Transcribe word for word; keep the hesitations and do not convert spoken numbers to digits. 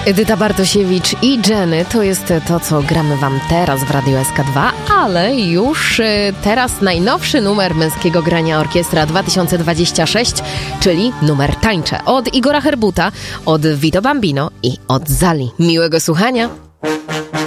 Edyta Bartosiewicz i Jenny to jest to, co gramy wam teraz w Radiu S K dwa, ale już teraz najnowszy numer Męskiego Grania Orkiestra dwa tysiące dwadzieścia sześć, czyli numer Tańczę od Igora Herbuta, od Vito Bambino i od Zali. Miłego słuchania!